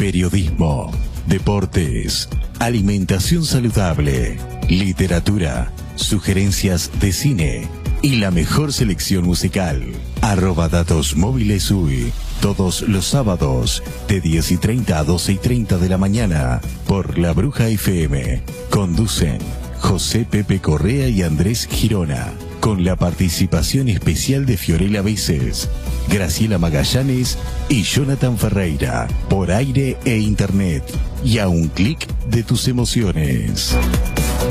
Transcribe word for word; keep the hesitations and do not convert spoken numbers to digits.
periodismo, deportes, alimentación saludable, literatura, sugerencias de cine y la mejor selección musical. Arroba Datos Móviles U Y. Todos los sábados de diez y treinta a doce y treinta de la mañana por La Bruja F M. Conducen José Pepe Correa y Andrés Girona, con la participación especial de Fiorella Veces, Graciela Magallanes y Jonathan Ferreira, por aire e internet, y a un clic de tus emociones.